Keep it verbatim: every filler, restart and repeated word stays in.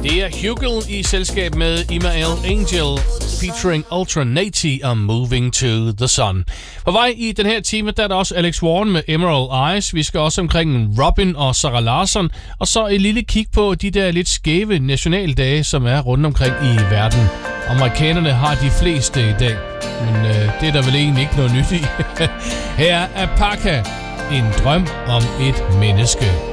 Det er Hugel i selskab med Immael Angel featuring Ultra Nati og Moving to the Sun. På vej i den her time, der er der også Alex Warren med Emerald Eyes. Vi skal også omkring Robin og Sarah Larsson. Og så et lille kig på de der lidt skæve nationaldage, som er rundt omkring i verden. Amerikanerne har de fleste i dag, men øh, det er der vel egentlig ikke noget nyt i. Her er Paca, en drøm om et menneske.